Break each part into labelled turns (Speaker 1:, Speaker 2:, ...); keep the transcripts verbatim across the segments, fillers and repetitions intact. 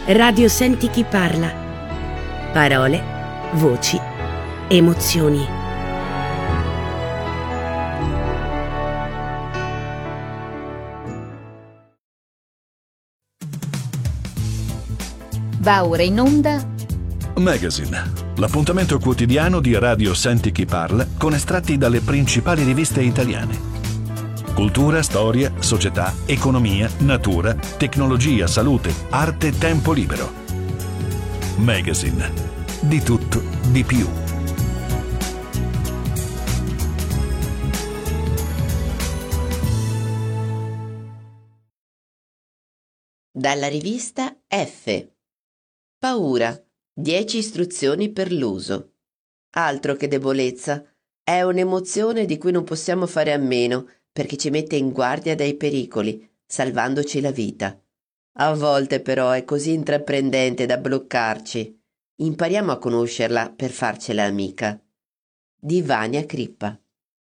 Speaker 1: Radio Senti chi parla. Parole, voci, emozioni.
Speaker 2: Va ora in onda
Speaker 3: Magazine, l'appuntamento quotidiano di Radio Senti chi parla con estratti dalle principali riviste italiane. Cultura, storia, società, economia, natura, tecnologia, salute, arte, tempo libero. Magazine. Di tutto, di più.
Speaker 4: Dalla rivista F. Paura. dieci istruzioni per l'uso. Altro che debolezza. È un'emozione di cui non possiamo fare a meno perché ci mette in guardia dai pericoli, salvandoci la vita. A volte però è così intraprendente da bloccarci. Impariamo a conoscerla per farcela amica. Di Vania Crippa.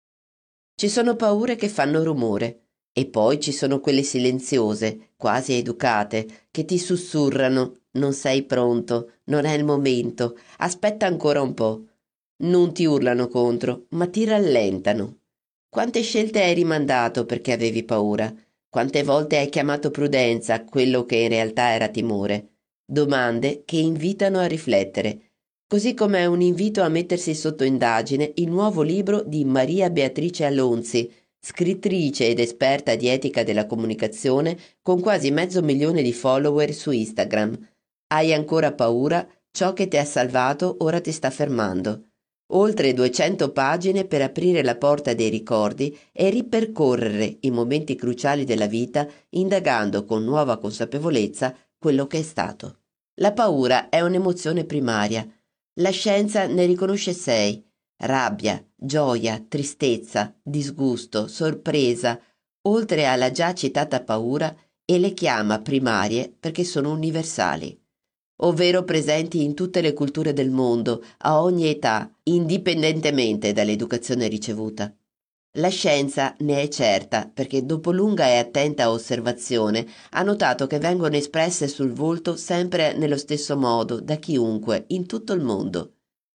Speaker 4: Ci sono paure che fanno rumore e poi ci sono quelle silenziose, quasi educate, che ti sussurrano: non sei pronto, non è il momento, aspetta ancora un po'. Non ti urlano contro, ma ti rallentano. Quante scelte hai rimandato perché avevi paura? Quante volte hai chiamato prudenza quello che in realtà era timore? Domande che invitano a riflettere, così come è un invito a mettersi sotto indagine il nuovo libro di Maria Beatrice Alonzi, scrittrice ed esperta di etica della comunicazione con quasi mezzo milione di follower su Instagram. Hai ancora paura? Ciò che ti ha salvato ora ti sta fermando. Oltre duecento pagine per aprire la porta dei ricordi e ripercorrere i momenti cruciali della vita, indagando con nuova consapevolezza quello che è stato. La paura è un'emozione primaria. La scienza ne riconosce sei: rabbia, gioia, tristezza, disgusto, sorpresa, oltre alla già citata paura, e le chiama primarie perché sono universali, ovvero presenti in tutte le culture del mondo, a ogni età, indipendentemente dall'educazione ricevuta. La scienza ne è certa perché dopo lunga e attenta osservazione ha notato che vengono espresse sul volto sempre nello stesso modo da chiunque in tutto il mondo.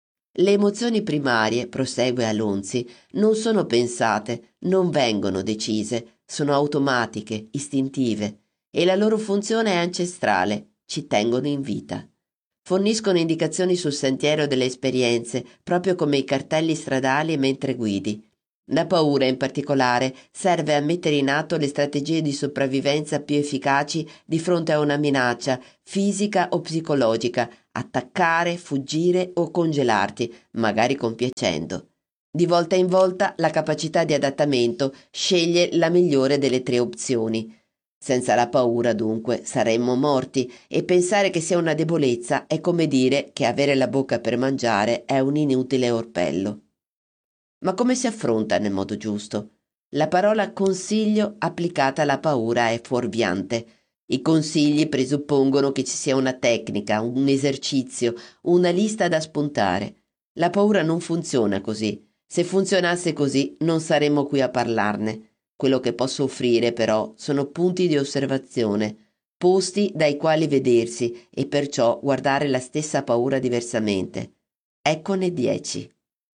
Speaker 4: Le emozioni primarie, prosegue Alonzi, non sono pensate, non vengono decise, sono automatiche, istintive, e la loro funzione è ancestrale, ci tengono in vita. Forniscono indicazioni sul sentiero delle esperienze, proprio come i cartelli stradali mentre guidi. La paura, in particolare, serve a mettere in atto le strategie di sopravvivenza più efficaci di fronte a una minaccia, fisica o psicologica, attaccare, fuggire o congelarti, magari compiacendo. Di volta in volta la capacità di adattamento sceglie la migliore delle tre opzioni. Senza la paura, dunque, saremmo morti, e pensare che sia una debolezza è come dire che avere la bocca per mangiare è un inutile orpello. Ma come si affronta nel modo giusto? La parola consiglio applicata alla paura è fuorviante. I consigli presuppongono che ci sia una tecnica, un esercizio, una lista da spuntare. La paura non funziona così. Se funzionasse così non saremmo qui a parlarne. Quello che posso offrire, però, sono punti di osservazione, posti dai quali vedersi e perciò guardare la stessa paura diversamente. Eccone dieci.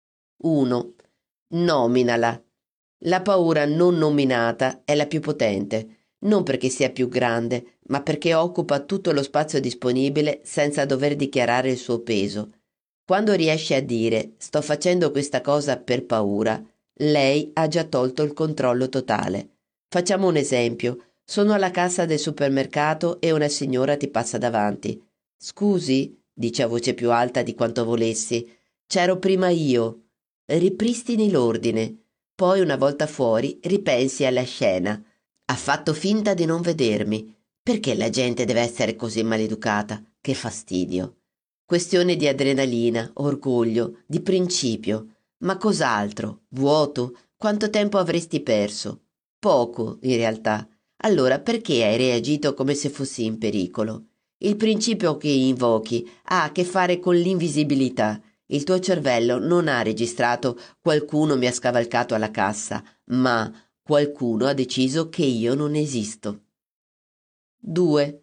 Speaker 4: uno. Nominala. La paura non nominata è la più potente, non perché sia più grande, ma perché occupa tutto lo spazio disponibile senza dover dichiarare il suo peso. Quando riesce a dire «sto facendo questa cosa per paura», lei ha già tolto il controllo totale. Facciamo un esempio. Sono alla cassa del supermercato e una signora ti passa davanti. «Scusi», dice a voce più alta di quanto volessi, «c'ero prima io». Ripristini l'ordine. Poi, una volta fuori, ripensi alla scena. Ha fatto finta di non vedermi. Perché la gente deve essere così maleducata? Che fastidio. Questione di adrenalina, orgoglio, di principio. Ma cos'altro? Vuoto? Quanto tempo avresti perso? Poco, in realtà. Allora perché hai reagito come se fossi in pericolo? Il principio che invochi ha a che fare con l'invisibilità. Il tuo cervello non ha registrato «qualcuno mi ha scavalcato alla cassa», ma «qualcuno ha deciso che io non esisto». due.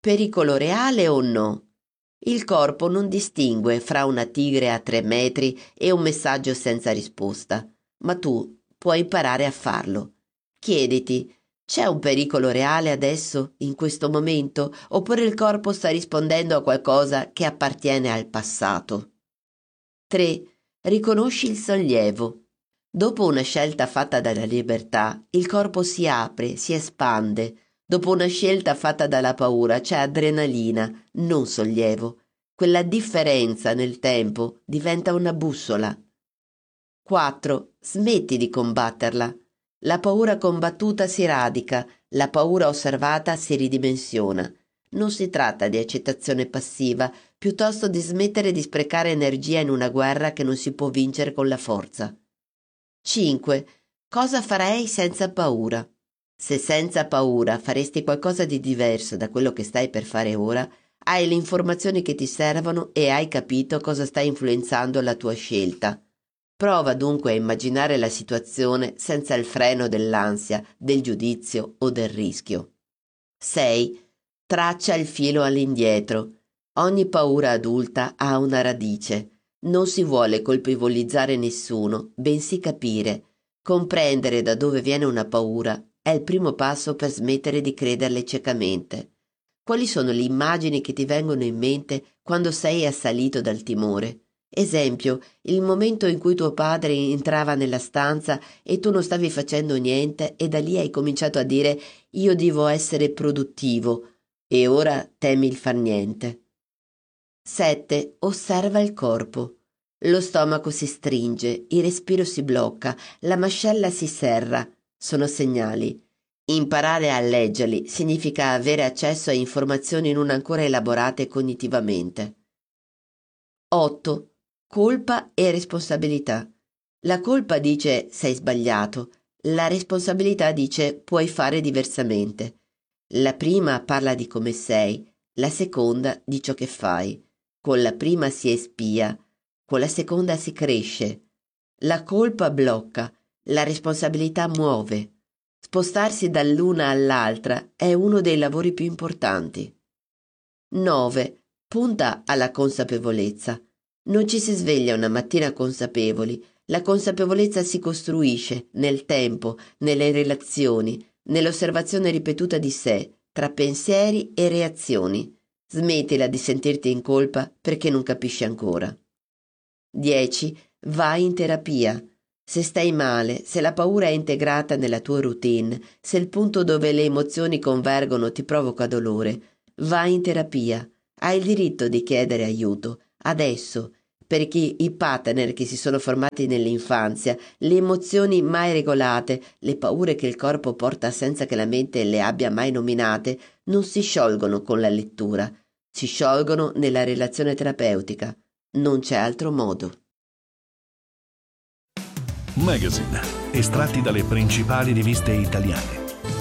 Speaker 4: Pericolo reale o no? Il corpo non distingue fra una tigre a tre metri e un messaggio senza risposta, ma tu puoi imparare a farlo. Chiediti, c'è un pericolo reale adesso, in questo momento, oppure il corpo sta rispondendo a qualcosa che appartiene al passato? tre. Riconosci il sollievo. Dopo una scelta fatta dalla libertà, il corpo si apre, si espande. Dopo una scelta fatta dalla paura c'è adrenalina, non sollievo. Quella differenza nel tempo diventa una bussola. quattro. Smetti di combatterla. La paura combattuta si radica, la paura osservata si ridimensiona. Non si tratta di accettazione passiva, piuttosto di smettere di sprecare energia in una guerra che non si può vincere con la forza. cinque. Cosa farei senza paura? Se senza paura faresti qualcosa di diverso da quello che stai per fare ora, hai le informazioni che ti servono e hai capito cosa sta influenzando la tua scelta. Prova dunque a immaginare la situazione senza il freno dell'ansia, del giudizio o del rischio. sei. Traccia il filo all'indietro. Ogni paura adulta ha una radice. Non si vuole colpevolizzare nessuno, bensì capire. Comprendere da dove viene una paura è il primo passo per smettere di crederle ciecamente. Quali sono le immagini che ti vengono in mente quando sei assalito dal timore? Esempio, il momento in cui tuo padre entrava nella stanza e tu non stavi facendo niente e da lì hai cominciato a dire «io devo essere produttivo» e ora temi il far niente. sette. Osserva il corpo. Lo stomaco si stringe, il respiro si blocca, la mascella si serra. Sono segnali. Imparare a leggerli significa avere accesso a informazioni non ancora elaborate cognitivamente. otto. Colpa e responsabilità. La colpa dice sei sbagliato, la responsabilità dice puoi fare diversamente. La prima parla di come sei, la seconda di ciò che fai. Con la prima si espia, con la seconda si cresce. La colpa blocca, la responsabilità muove. Spostarsi dall'una all'altra è uno dei lavori più importanti. nove. Punta alla consapevolezza. Non ci si sveglia una mattina consapevoli. La consapevolezza si costruisce nel tempo, nelle relazioni, nell'osservazione ripetuta di sé, tra pensieri e reazioni. Smettila di sentirti in colpa perché non capisci ancora. dieci. Vai in terapia. Se stai male, se la paura è integrata nella tua routine, se il punto dove le emozioni convergono ti provoca dolore, vai in terapia. Hai il diritto di chiedere aiuto, adesso, perché i pattern che si sono formati nell'infanzia, le emozioni mai regolate, le paure che il corpo porta senza che la mente le abbia mai nominate, non si sciolgono con la lettura, si sciolgono nella relazione terapeutica. Non c'è altro modo.
Speaker 3: Magazine, estratti dalle principali riviste italiane.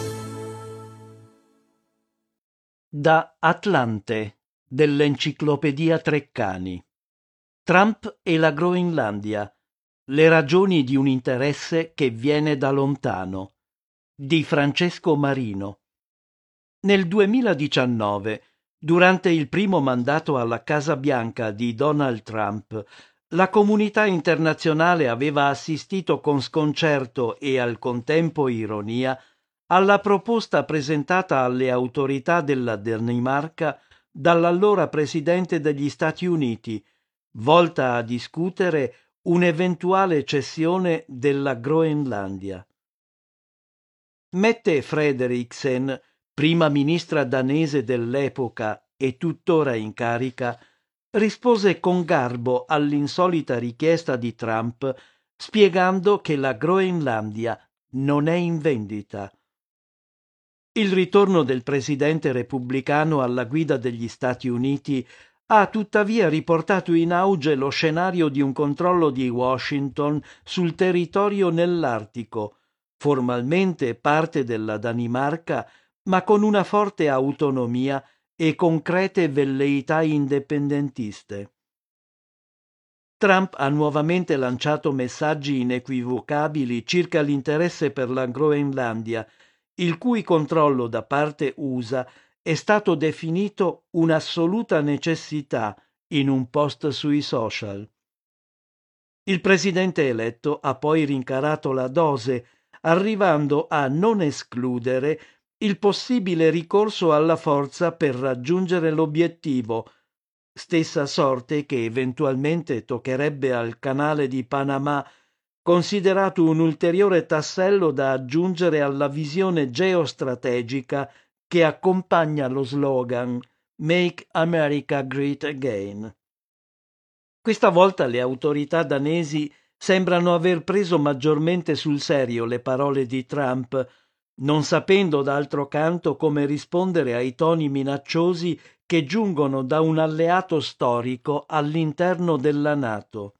Speaker 2: Da Atlante, dell'Enciclopedia Treccani. Trump e la Groenlandia. Le ragioni di un interesse che viene da lontano. Di Francesco Marino. Nel duemiladiciannove, durante il primo mandato alla Casa Bianca di Donald Trump, la comunità internazionale aveva assistito con sconcerto e al contempo ironia alla proposta presentata alle autorità della Danimarca dall'allora presidente degli Stati Uniti, volta a discutere un'eventuale cessione della Groenlandia. Mette Frederiksen, prima ministra danese dell'epoca e tuttora in carica, rispose con garbo all'insolita richiesta di Trump, spiegando che la Groenlandia non è in vendita. Il ritorno del presidente repubblicano alla guida degli Stati Uniti ha tuttavia riportato in auge lo scenario di un controllo di Washington sul territorio nell'Artico, formalmente parte della Danimarca, ma con una forte autonomia e concrete velleità indipendentiste. Trump ha nuovamente lanciato messaggi inequivocabili circa l'interesse per la Groenlandia, il cui controllo da parte U S A è stato definito un'assoluta necessità in un post sui social. Il presidente eletto ha poi rincarato la dose, arrivando a non escludere il possibile ricorso alla forza per raggiungere l'obiettivo, stessa sorte che eventualmente toccherebbe al canale di Panama, considerato un ulteriore tassello da aggiungere alla visione geostrategica che accompagna lo slogan Make America Great Again. Questa volta le autorità danesi sembrano aver preso maggiormente sul serio le parole di Trump, non sapendo d'altro canto come rispondere ai toni minacciosi che giungono da un alleato storico all'interno della NATO.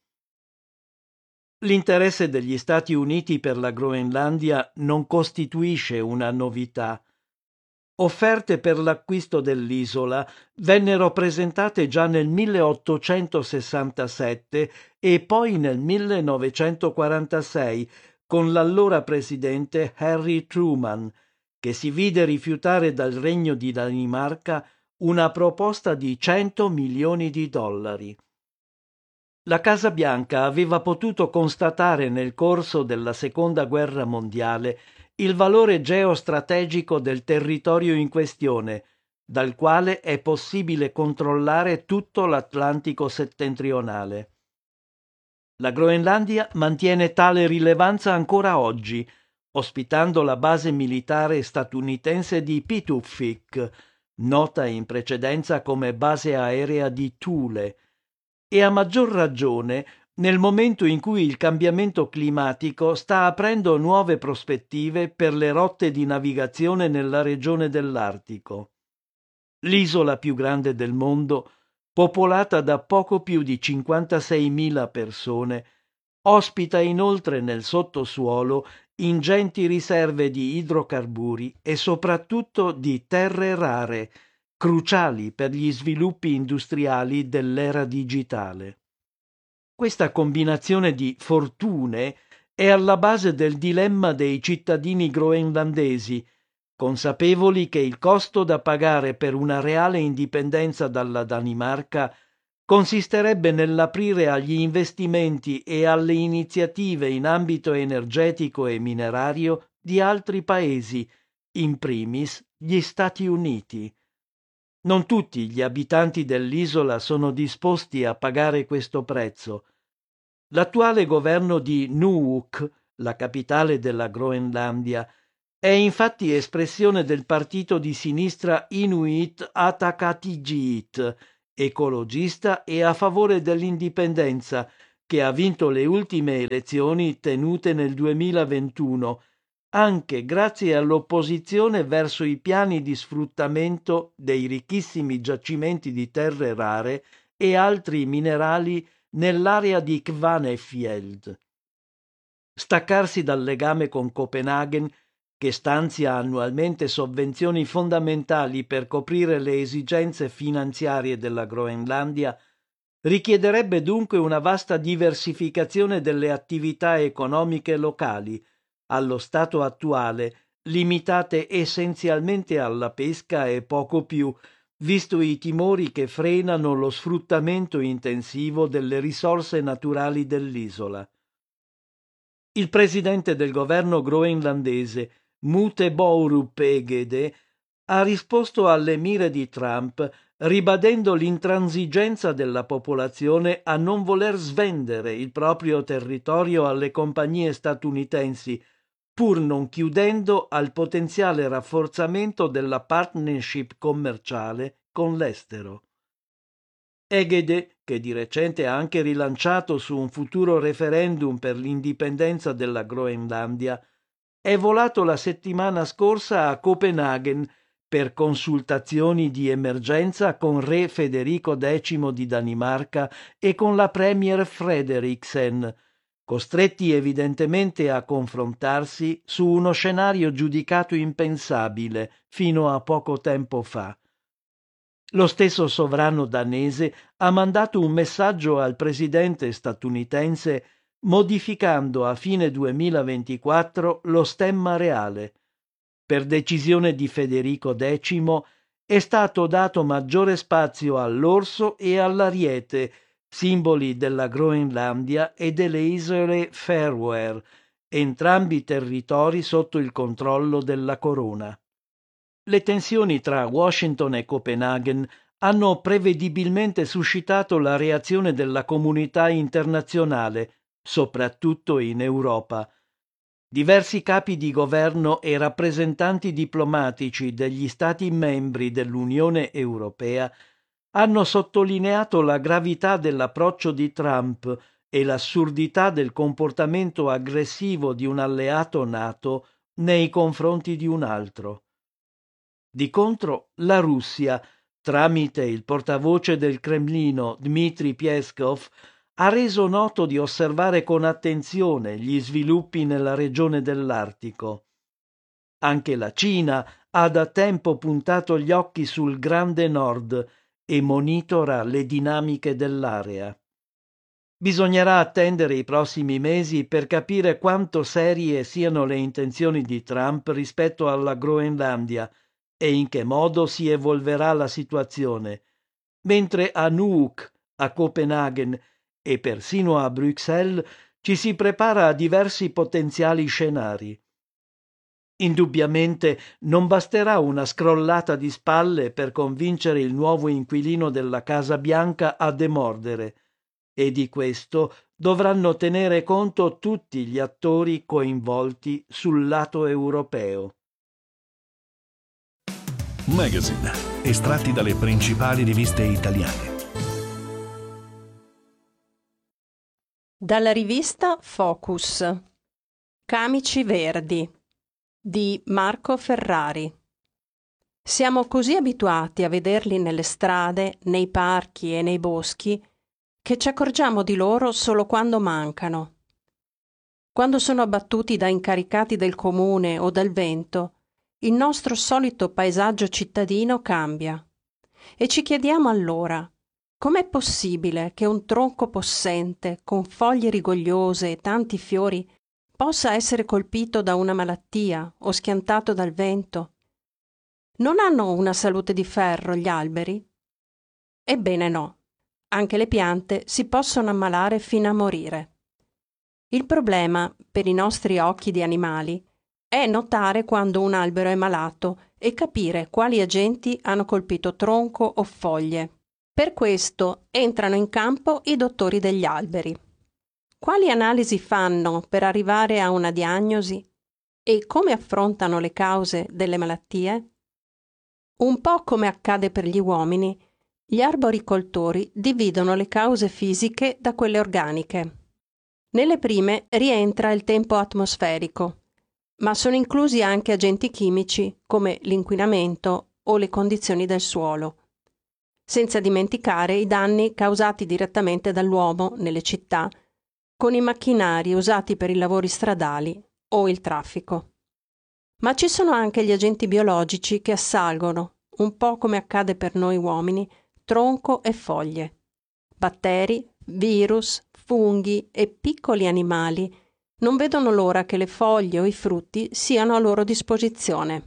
Speaker 2: L'interesse degli Stati Uniti per la Groenlandia non costituisce una novità. Offerte per l'acquisto dell'isola vennero presentate già nel milleottocentosessantasette e poi nel millenovecentoquarantasei con l'allora presidente Harry Truman, che si vide rifiutare dal Regno di Danimarca una proposta di cento milioni di dollari. La Casa Bianca aveva potuto constatare nel corso della Seconda Guerra Mondiale il valore geostrategico del territorio in questione, dal quale è possibile controllare tutto l'Atlantico settentrionale. La Groenlandia mantiene tale rilevanza ancora oggi, ospitando la base militare statunitense di Pituffik, nota in precedenza come base aerea di Thule, e a maggior ragione nel momento in cui il cambiamento climatico sta aprendo nuove prospettive per le rotte di navigazione nella regione dell'Artico. L'isola più grande del mondo, popolata da poco più di cinquantaseimila persone, ospita inoltre nel sottosuolo ingenti riserve di idrocarburi e soprattutto di terre rare, cruciali per gli sviluppi industriali dell'era digitale. Questa combinazione di fortune è alla base del dilemma dei cittadini groenlandesi, consapevoli che il costo da pagare per una reale indipendenza dalla Danimarca consisterebbe nell'aprire agli investimenti e alle iniziative in ambito energetico e minerario di altri paesi, in primis gli Stati Uniti. Non tutti gli abitanti dell'isola sono disposti a pagare questo prezzo. L'attuale governo di Nuuk, la capitale della Groenlandia, è infatti espressione del partito di sinistra Inuit Ataqatigiit, ecologista e a favore dell'indipendenza, che ha vinto le ultime elezioni tenute nel duemilaventuno, anche grazie all'opposizione verso i piani di sfruttamento dei ricchissimi giacimenti di terre rare e altri minerali nell'area di Kvanefjeld. Staccarsi dal legame con Copenaghen, che stanzia annualmente sovvenzioni fondamentali per coprire le esigenze finanziarie della Groenlandia, richiederebbe dunque una vasta diversificazione delle attività economiche locali, allo stato attuale limitate essenzialmente alla pesca e poco più, visto i timori che frenano lo sfruttamento intensivo delle risorse naturali dell'isola. Il presidente del governo groenlandese, Mute Borup Egede, ha risposto alle mire di Trump ribadendo l'intransigenza della popolazione a non voler svendere il proprio territorio alle compagnie statunitensi, pur non chiudendo al potenziale rafforzamento della partnership commerciale con l'estero. Egede, che di recente ha anche rilanciato su un futuro referendum per l'indipendenza della Groenlandia, è volato la settimana scorsa a Copenaghen per consultazioni di emergenza con re Federico decimo di Danimarca e con la premier Frederiksen, costretti evidentemente a confrontarsi su uno scenario giudicato impensabile fino a poco tempo fa. Lo stesso sovrano danese ha mandato un messaggio al presidente statunitense modificando a fine duemilaventiquattro lo stemma reale. Per decisione di Federico decimo, è stato dato maggiore spazio all'orso e all'ariete, simboli della Groenlandia e delle isole Faroe, entrambi territori sotto il controllo della corona. Le tensioni tra Washington e Copenaghen hanno prevedibilmente suscitato la reazione della comunità internazionale, soprattutto in Europa. Diversi capi di governo e rappresentanti diplomatici degli Stati membri dell'Unione Europea hanno sottolineato la gravità dell'approccio di Trump e l'assurdità del comportamento aggressivo di un alleato NATO nei confronti di un altro. Di contro, la Russia, tramite il portavoce del Cremlino Dmitry Peskov, ha reso noto di osservare con attenzione gli sviluppi nella regione dell'Artico. Anche la Cina ha da tempo puntato gli occhi sul Grande Nord e monitora le dinamiche dell'area. Bisognerà attendere i prossimi mesi per capire quanto serie siano le intenzioni di Trump rispetto alla Groenlandia e in che modo si evolverà la situazione, mentre a Nuuk, a Copenaghen e persino a Bruxelles ci si prepara a diversi potenziali scenari. Indubbiamente non basterà una scrollata di spalle per convincere il nuovo inquilino della Casa Bianca a demordere, e di questo dovranno tenere conto tutti gli attori coinvolti sul lato europeo.
Speaker 3: Magazine, estratti dalle principali riviste italiane.
Speaker 5: Dalla rivista Focus. Camici verdi di Marco Ferrari. Siamo così abituati a vederli nelle strade, nei parchi e nei boschi che ci accorgiamo di loro solo quando mancano. Quando sono abbattuti da incaricati del comune o dal vento, il nostro solito paesaggio cittadino cambia e ci chiediamo allora: com'è possibile che un tronco possente, con foglie rigogliose e tanti fiori, possa essere colpito da una malattia o schiantato dal vento? Non hanno una salute di ferro gli alberi? Ebbene no, anche le piante si possono ammalare fino a morire. Il problema, per i nostri occhi di animali, è notare quando un albero è malato e capire quali agenti hanno colpito tronco o foglie. Per questo entrano in campo i dottori degli alberi. Quali analisi fanno per arrivare a una diagnosi e come affrontano le cause delle malattie? Un po' come accade per gli uomini, gli arboricoltori dividono le cause fisiche da quelle organiche. Nelle prime rientra il tempo atmosferico, ma sono inclusi anche agenti chimici come l'inquinamento o le condizioni del suolo, senza dimenticare i danni causati direttamente dall'uomo nelle città con i macchinari usati per i lavori stradali o il traffico. Ma ci sono anche gli agenti biologici che assalgono, un po' come accade per noi uomini, tronco e foglie. Batteri, virus, funghi e piccoli animali non vedono l'ora che le foglie o i frutti siano a loro disposizione.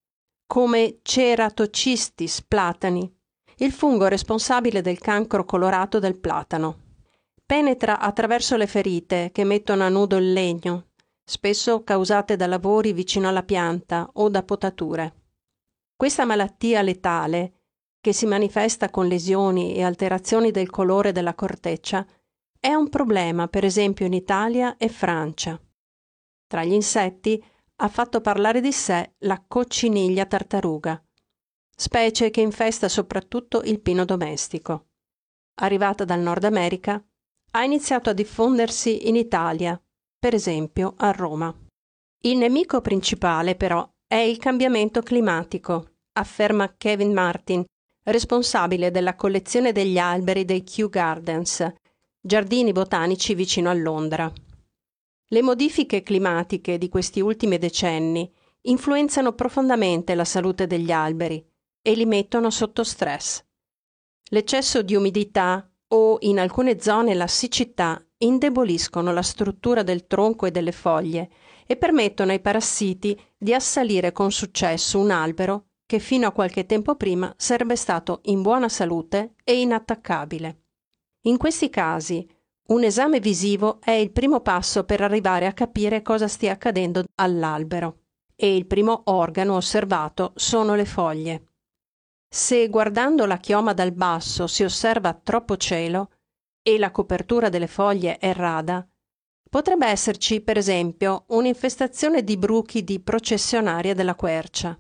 Speaker 5: Come Ceratocistis platani, il fungo responsabile del cancro colorato del platano. Penetra attraverso le ferite che mettono a nudo il legno, spesso causate da lavori vicino alla pianta o da potature. Questa malattia letale, che si manifesta con lesioni e alterazioni del colore della corteccia, è un problema per esempio in Italia e Francia. Tra gli insetti ha fatto parlare di sé la cocciniglia tartaruga, specie che infesta soprattutto il pino domestico. Arrivata dal Nord America, ha iniziato a diffondersi in Italia, per esempio a Roma. Il nemico principale, però, è il cambiamento climatico, afferma Kevin Martin, responsabile della collezione degli alberi dei Kew Gardens, giardini botanici vicino a Londra. Le modifiche climatiche di questi ultimi decenni influenzano profondamente la salute degli alberi e li mettono sotto stress. L'eccesso di umidità o, in alcune zone, la siccità indeboliscono la struttura del tronco e delle foglie e permettono ai parassiti di assalire con successo un albero che fino a qualche tempo prima sarebbe stato in buona salute e inattaccabile. In questi casi, un esame visivo è il primo passo per arrivare a capire cosa stia accadendo all'albero, e il primo organo osservato sono le foglie. Se guardando la chioma dal basso si osserva troppo cielo e la copertura delle foglie è rada, potrebbe esserci, per esempio, un'infestazione di bruchi di processionaria della quercia.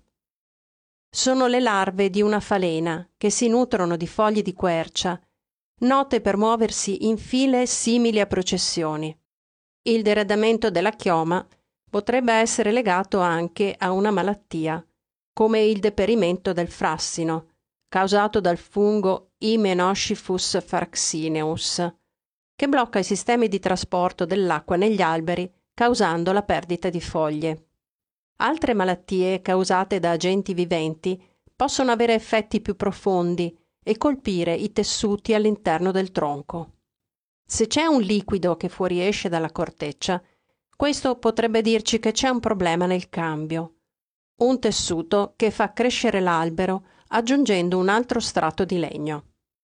Speaker 5: Sono le larve di una falena che si nutrono di foglie di quercia, note per muoversi in file simili a processioni. Il deradamento della chioma potrebbe essere legato anche a una malattia, come il deperimento del frassino, causato dal fungo Hymenoscifus fraxineus, che blocca i sistemi di trasporto dell'acqua negli alberi, causando la perdita di foglie. Altre malattie causate da agenti viventi possono avere effetti più profondi e colpire i tessuti all'interno del tronco. Se c'è un liquido che fuoriesce dalla corteccia, questo potrebbe dirci che c'è un problema nel cambio, un tessuto che fa crescere l'albero aggiungendo un altro strato di legno.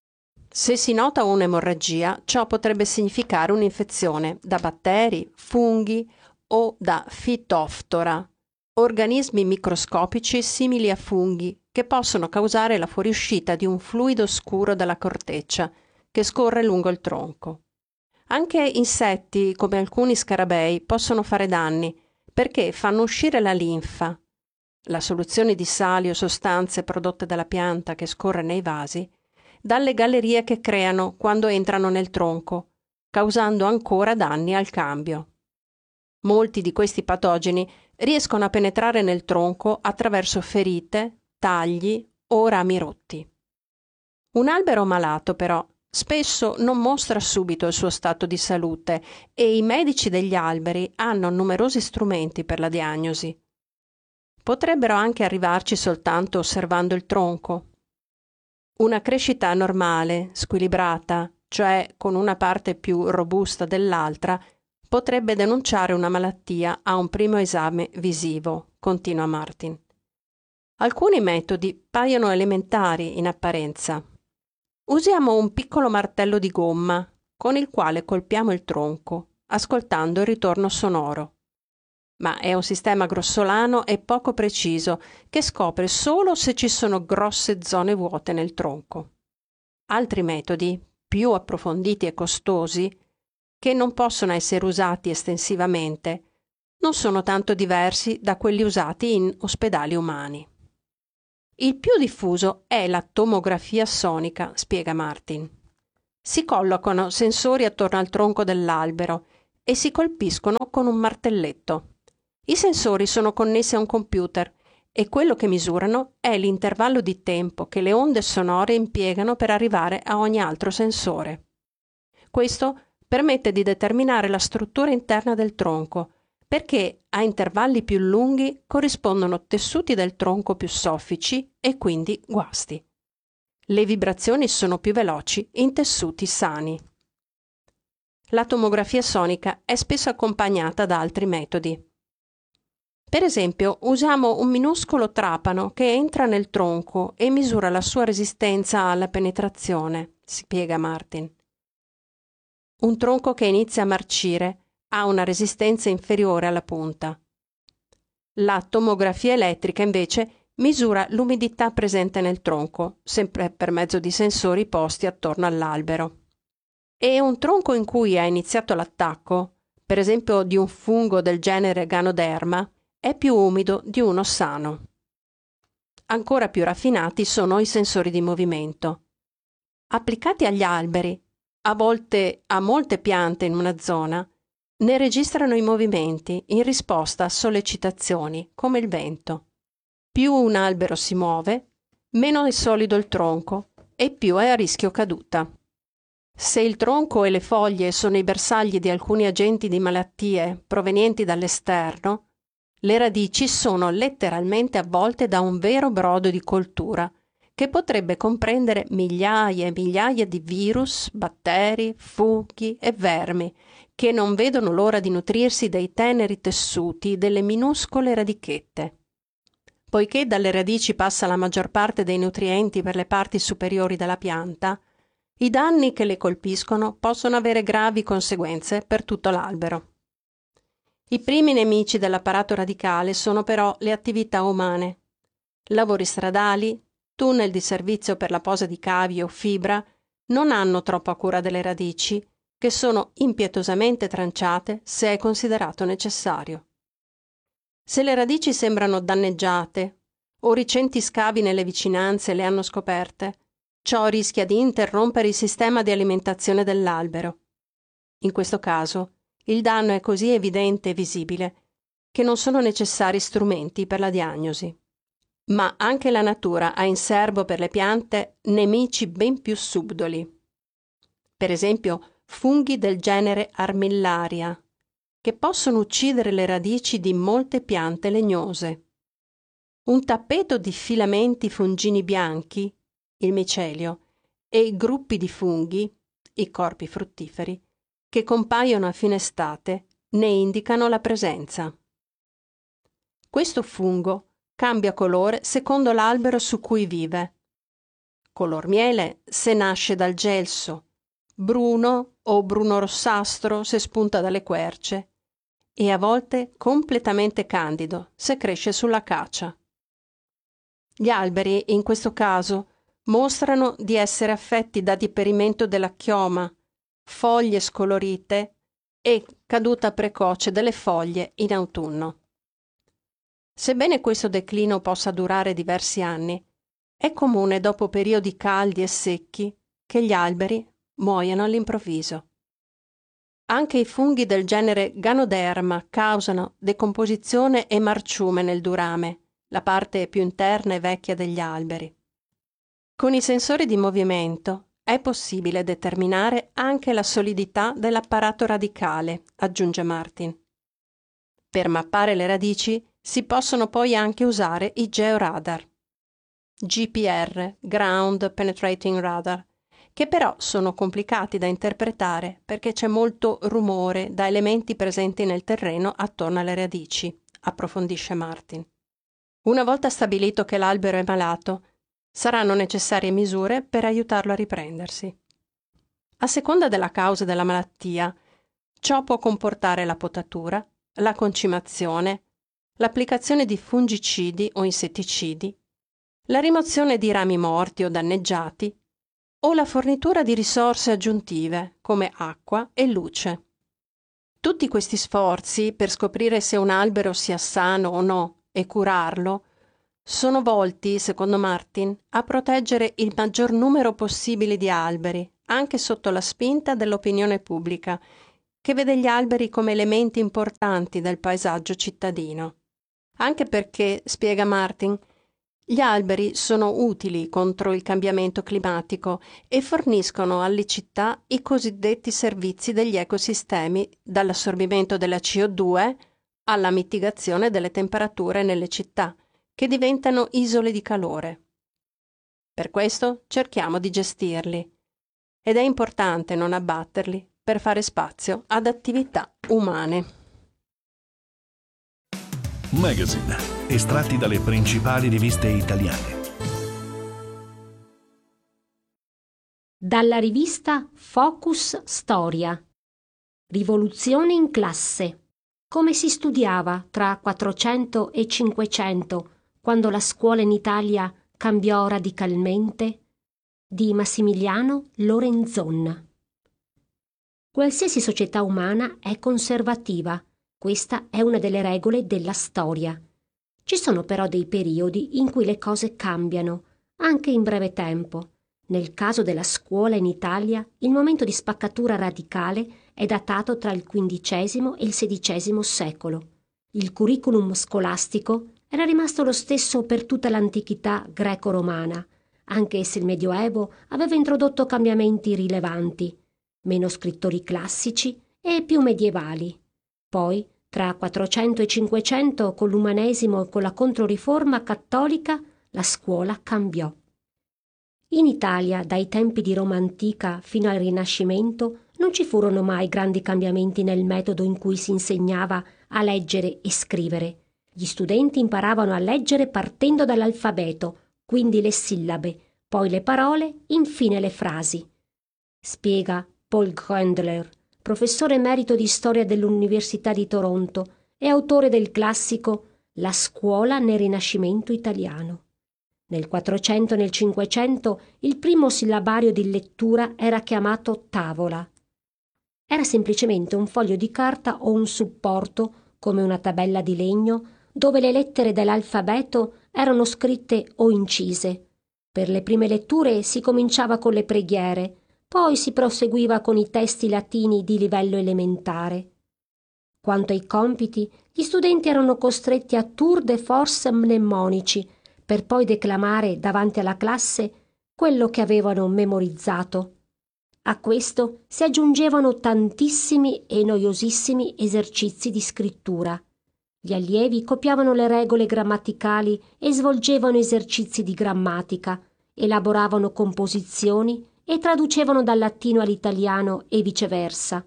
Speaker 5: Se si nota un'emorragia, ciò potrebbe significare un'infezione da batteri, funghi o da Phytophthora, organismi microscopici simili a funghi che possono causare la fuoriuscita di un fluido scuro dalla corteccia che scorre lungo il tronco. Anche insetti come alcuni scarabei possono fare danni perché fanno uscire la linfa, la soluzione di sali o sostanze prodotte dalla pianta che scorre nei vasi, dalle gallerie che creano quando entrano nel tronco, causando ancora danni al cambio. Molti di questi patogeni riescono a penetrare nel tronco attraverso ferite, tagli o rami rotti. Un albero malato, però, spesso non mostra subito il suo stato di salute e i medici degli alberi hanno numerosi strumenti per la diagnosi. Potrebbero anche arrivarci soltanto osservando il tronco. Una crescita normale, squilibrata, cioè con una parte più robusta dell'altra, potrebbe denunciare una malattia a un primo esame visivo, continua Martin. Alcuni metodi paiono elementari in apparenza. Usiamo un piccolo martello di gomma con il quale colpiamo il tronco, ascoltando il ritorno sonoro. Ma è un sistema grossolano e poco preciso che scopre solo se ci sono grosse zone vuote nel tronco. Altri metodi, più approfonditi e costosi, che non possono essere usati estensivamente, non sono tanto diversi da quelli usati in ospedali umani. Il più diffuso è la tomografia sonica, spiega Martin. Si collocano sensori attorno al tronco dell'albero e si colpiscono con un martelletto. I sensori sono connessi a un computer e quello che misurano è l'intervallo di tempo che le onde sonore impiegano per arrivare a ogni altro sensore. Questo permette di determinare la struttura interna del tronco, perché a intervalli più lunghi corrispondono tessuti del tronco più soffici e quindi guasti. Le vibrazioni sono più veloci in tessuti sani. La tomografia sonica è spesso accompagnata da altri metodi. Per esempio, usiamo un minuscolo trapano che entra nel tronco e misura la sua resistenza alla penetrazione, spiega Martin. Un tronco che inizia a marcire ha una resistenza inferiore alla punta. La tomografia elettrica, invece, misura l'umidità presente nel tronco, sempre per mezzo di sensori posti attorno all'albero. E un tronco in cui ha iniziato l'attacco, per esempio di un fungo del genere Ganoderma, è più umido di uno sano. Ancora più raffinati sono i sensori di movimento. Applicati agli alberi, a volte a molte piante in una zona, ne registrano i movimenti in risposta a sollecitazioni, come il vento. Più un albero si muove, meno è solido il tronco e più è a rischio caduta. Se il tronco e le foglie sono i bersagli di alcuni agenti di malattie provenienti dall'esterno, le radici sono letteralmente avvolte da un vero brodo di coltura che potrebbe comprendere migliaia e migliaia di virus, batteri, funghi e vermi che non vedono l'ora di nutrirsi dei teneri tessuti delle minuscole radichette. Poiché dalle radici passa la maggior parte dei nutrienti per le parti superiori della pianta, i danni che le colpiscono possono avere gravi conseguenze per tutto l'albero. I primi nemici dell'apparato radicale sono però le attività umane. Lavori stradali, tunnel di servizio per la posa di cavi o fibra non hanno troppa cura delle radici, che sono impietosamente tranciate se è considerato necessario. Se le radici sembrano danneggiate o recenti scavi nelle vicinanze le hanno scoperte, ciò rischia di interrompere il sistema di alimentazione dell'albero. In questo caso, il danno è così evidente e visibile che non sono necessari strumenti per la diagnosi. Ma anche la natura ha in serbo per le piante nemici ben più subdoli. Per esempio, funghi del genere Armillaria, che possono uccidere le radici di molte piante legnose. Un tappeto di filamenti fungini bianchi, il micelio, e i gruppi di funghi, i corpi fruttiferi, che compaiono a fine estate, ne indicano la presenza. Questo fungo cambia colore secondo l'albero su cui vive. Color miele se nasce dal gelso, bruno o bruno-rossastro se spunta dalle querce, e a volte completamente candido se cresce sull'acacia. Gli alberi, in questo caso, mostrano di essere affetti da diperimento della chioma, foglie scolorite e caduta precoce delle foglie in autunno. Sebbene questo declino possa durare diversi anni, è comune dopo periodi caldi e secchi che gli alberi muoiano all'improvviso. Anche i funghi del genere Ganoderma causano decomposizione e marciume nel durame, la parte più interna e vecchia degli alberi. Con i sensori di movimento è possibile determinare anche la solidità dell'apparato radicale, aggiunge Martin. Per mappare le radici si possono poi anche usare i georadar, G P R, Ground Penetrating Radar, che però sono complicati da interpretare perché c'è molto rumore da elementi presenti nel terreno attorno alle radici, approfondisce Martin. Una volta stabilito che l'albero è malato, saranno necessarie misure per aiutarlo a riprendersi. A seconda della causa della malattia, ciò può comportare la potatura, la concimazione, l'applicazione di fungicidi o insetticidi, la rimozione di rami morti o danneggiati o la fornitura di risorse aggiuntive come acqua e luce. Tutti questi sforzi per scoprire se un albero sia sano o no e curarlo sono volti, secondo Martin, a proteggere il maggior numero possibile di alberi, anche sotto la spinta dell'opinione pubblica, che vede gli alberi come elementi importanti del paesaggio cittadino. Anche perché, spiega Martin, gli alberi sono utili contro il cambiamento climatico e forniscono alle città i cosiddetti servizi degli ecosistemi, dall'assorbimento della C O due alla mitigazione delle temperature nelle città, che diventano isole di calore. Per questo cerchiamo di gestirli, ed è importante non abbatterli per fare spazio ad attività umane.
Speaker 3: Magazine, estratti dalle principali riviste italiane.
Speaker 6: Dalla rivista Focus Storia. Rivoluzione in classe. Come si studiava tra quattrocento e cinquecento, quando la scuola in Italia cambiò radicalmente? Di Massimiliano Lorenzon. Qualsiasi società umana è conservativa. Questa è una delle regole della storia. Ci sono però dei periodi in cui le cose cambiano, anche in breve tempo. Nel caso della scuola in Italia, il momento di spaccatura radicale è datato tra il quindicesimo e il sedicesimo secolo. Il curriculum scolastico era rimasto lo stesso per tutta l'antichità greco-romana, anche se il Medioevo aveva introdotto cambiamenti rilevanti, meno scrittori classici e più medievali. Poi, tra quattrocento e cinquecento, con l'umanesimo e con la Controriforma cattolica, la scuola cambiò. In Italia, dai tempi di Roma antica fino al Rinascimento, non ci furono mai grandi cambiamenti nel metodo in cui si insegnava a leggere e scrivere. Gli studenti imparavano a leggere partendo dall'alfabeto, quindi le sillabe, poi le parole, infine le frasi. Spiega Paul Gröndler, professore emerito di storia dell'Università di Toronto e autore del classico La scuola nel Rinascimento italiano. Nel Quattrocento e nel Cinquecento il primo sillabario di lettura era chiamato tavola. Era semplicemente un foglio di carta o un supporto, come una tabella di legno, dove le lettere dell'alfabeto erano scritte o incise. Per le prime letture si cominciava con le preghiere, poi si proseguiva con i testi latini di livello elementare. Quanto ai compiti, gli studenti erano costretti a tour de force mnemonici, per poi declamare davanti alla classe quello che avevano memorizzato. A questo si aggiungevano tantissimi e noiosissimi esercizi di scrittura. Gli allievi copiavano le regole grammaticali e svolgevano esercizi di grammatica, elaboravano composizioni e traducevano dal latino all'italiano e viceversa.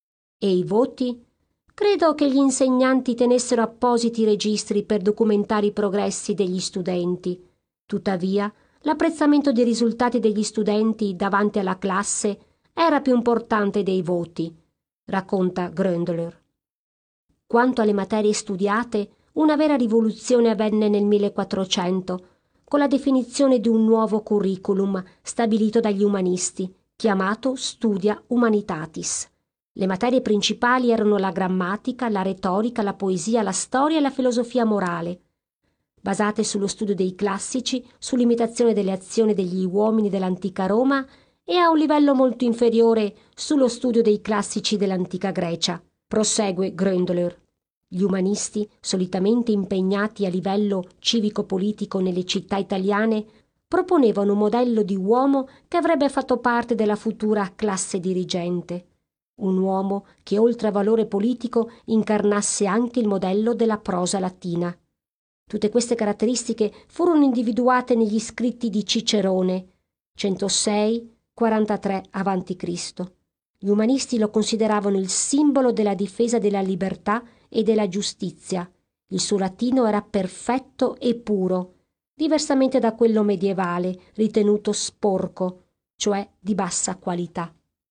Speaker 6: E i voti? Credo che gli insegnanti tenessero appositi registri per documentare i progressi degli studenti. Tuttavia, l'apprezzamento dei risultati degli studenti davanti alla classe era più importante dei voti, racconta Gröndler. Quanto alle materie studiate, una vera rivoluzione avvenne nel millequattrocento, con la definizione di un nuovo curriculum stabilito dagli umanisti, chiamato Studia Humanitatis. Le materie principali erano la grammatica, la retorica, la poesia, la storia e la filosofia morale, basate sullo studio dei classici, sull'imitazione delle azioni degli uomini dell'antica Roma e a un livello molto inferiore sullo studio dei classici dell'antica Grecia. Prosegue Gröndler. Gli umanisti, solitamente impegnati a livello civico-politico nelle città italiane, proponevano un modello di uomo che avrebbe fatto parte della futura classe dirigente. Un uomo che oltre a valore politico incarnasse anche il modello della prosa latina. Tutte queste caratteristiche furono individuate negli scritti di Cicerone, centosei quarantatré avanti Cristo. Gli umanisti lo consideravano il simbolo della difesa della libertà e della giustizia. Il suo latino era perfetto e puro, diversamente da quello medievale, ritenuto sporco, cioè di bassa qualità.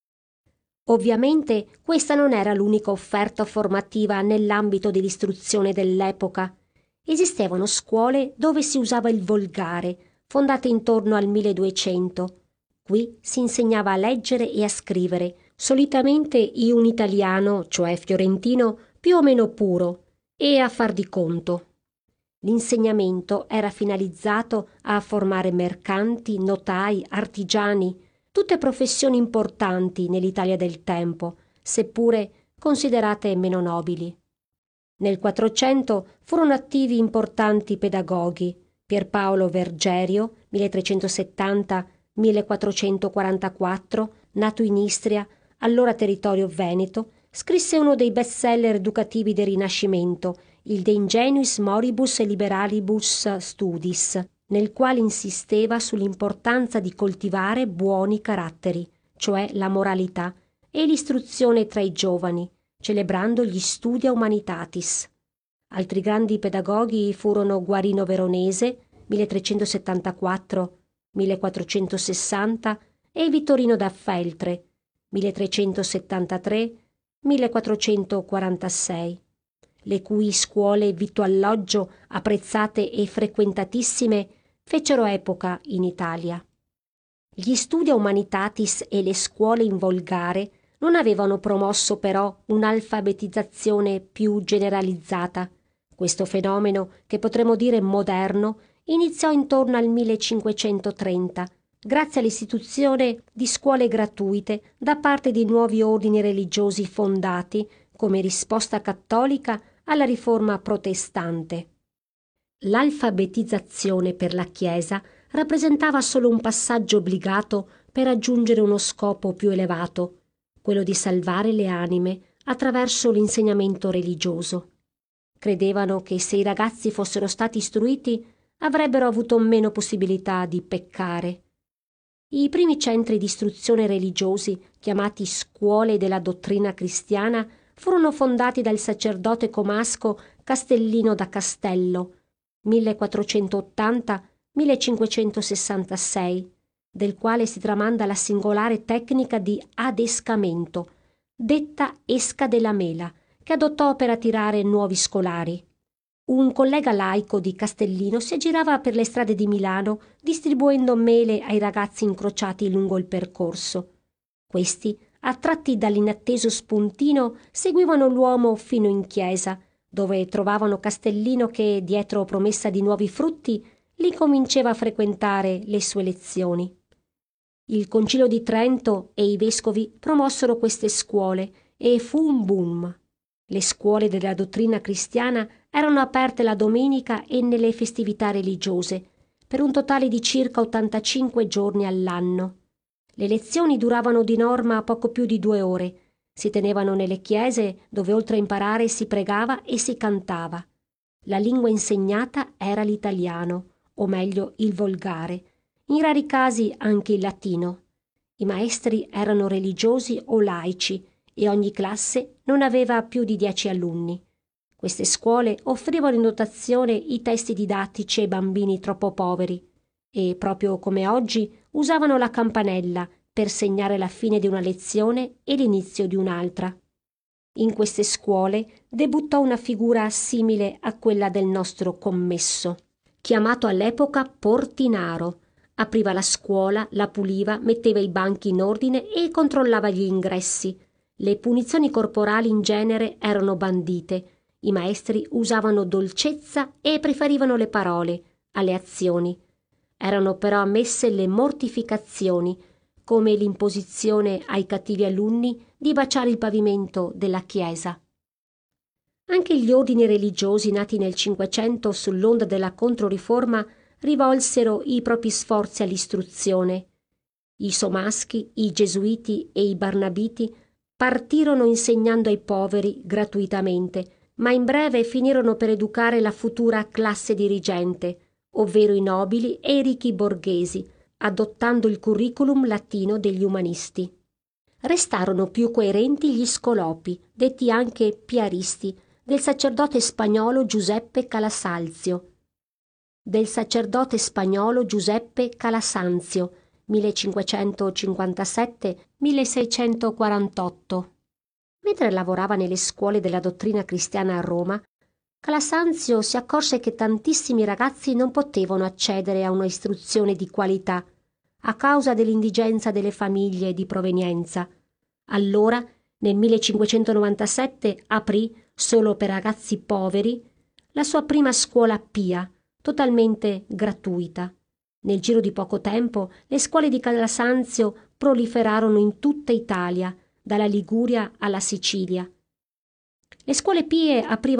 Speaker 6: Ovviamente questa non era l'unica offerta formativa nell'ambito dell'istruzione dell'epoca. Esistevano scuole dove si usava il volgare, fondate intorno al milleduecento. Qui si insegnava a leggere e a scrivere, solitamente in un italiano, cioè fiorentino, più o meno puro, e a far di conto. L'insegnamento era finalizzato a formare mercanti, notai, artigiani, tutte professioni importanti nell'Italia del tempo, seppure considerate meno nobili. Nel Quattrocento furono attivi importanti pedagoghi. Pierpaolo Vergerio, milletrecentosettanta millequattrocentoquarantaquattro, nato in Istria, allora territorio veneto, scrisse uno dei bestseller educativi del Rinascimento, il De Ingenuis Moribus e Liberalibus Studis, nel quale insisteva sull'importanza di coltivare buoni caratteri, cioè la moralità, e l'istruzione tra i giovani, celebrando gli Studia Humanitatis. Altri grandi pedagoghi furono Guarino Veronese, milletrecentosettantaquattro millequattrocentosessanta, e Vittorino da Feltre, milletrecentosettantatré millequattrocentoquarantasei, le cui scuole vitto-alloggio, apprezzate e frequentatissime, fecero epoca in Italia. Gli Studia Humanitatis e le scuole in volgare non avevano promosso però un'alfabetizzazione più generalizzata. Questo fenomeno, che potremmo dire moderno, iniziò intorno al millecinquecentotrenta, grazie all'istituzione di scuole gratuite da parte di nuovi ordini religiosi fondati come risposta cattolica alla riforma protestante. L'alfabetizzazione per la Chiesa rappresentava solo un passaggio obbligato per raggiungere uno scopo più elevato, quello di salvare le anime attraverso l'insegnamento religioso. Credevano che se i ragazzi fossero stati istruiti avrebbero avuto meno possibilità di peccare. I primi centri di istruzione religiosi, chiamati scuole della dottrina cristiana, furono fondati dal sacerdote comasco Castellino da Castello, millequattrocentottanta millecinquecentosessantasei, del quale si tramanda la singolare tecnica di adescamento, detta esca della mela, che adottò per attirare nuovi scolari. Un collega laico di Castellino si aggirava per le strade di Milano distribuendo mele ai ragazzi incrociati lungo il percorso. Questi, attratti dall'inatteso spuntino, seguivano l'uomo fino in chiesa, dove trovavano Castellino che, dietro promessa di nuovi frutti, li cominciava a frequentare le sue lezioni. Il Concilio di Trento e i vescovi promossero queste scuole e fu un boom. Le scuole della dottrina cristiana erano aperte la domenica e nelle festività religiose, per un totale di circa ottantacinque giorni all'anno. Le lezioni duravano di norma poco più di due ore. Si tenevano nelle chiese dove oltre a imparare si pregava e si cantava. La lingua insegnata era l'italiano, o meglio il volgare, in rari casi anche il latino. I maestri erano religiosi o laici e ogni classe non aveva più di dieci alunni. Queste scuole offrivano in dotazione i testi didattici ai bambini troppo poveri e, proprio come oggi, usavano la campanella per segnare la fine di una lezione e l'inizio di un'altra. In queste scuole debuttò una figura simile a quella del nostro commesso, chiamato all'epoca portinaro. Apriva la scuola, la puliva, metteva i banchi in ordine e controllava gli ingressi. Le punizioni corporali in genere erano bandite. I maestri usavano dolcezza e preferivano le parole alle azioni. Erano però ammesse le mortificazioni, come l'imposizione ai cattivi alunni di baciare il pavimento della chiesa. Anche gli ordini religiosi nati nel Cinquecento sull'onda della Controriforma rivolsero i propri sforzi all'istruzione. I Somaschi, i Gesuiti e i Barnabiti partirono insegnando ai poveri gratuitamente, ma in breve finirono per educare la futura classe dirigente, ovvero i nobili e i ricchi borghesi, adottando il curriculum latino degli umanisti. Restarono più coerenti gli scolopi, detti anche piaristi, del sacerdote spagnolo Giuseppe Calasanzio, del sacerdote spagnolo Giuseppe Calasanzio, millecinquecentocinquantasette milleseicentoquarantotto. Mentre lavorava nelle scuole della dottrina cristiana a Roma, Calasanzio si accorse che tantissimi ragazzi non potevano accedere a una istruzione di qualità a causa dell'indigenza delle famiglie di provenienza. Allora, nel millecinquecentonovantasette, aprì, solo per ragazzi poveri, la sua prima scuola pia, totalmente gratuita. Nel giro di poco tempo, le scuole di Calasanzio proliferarono in tutta Italia, dalla Liguria alla Sicilia. Le scuole pie aprivano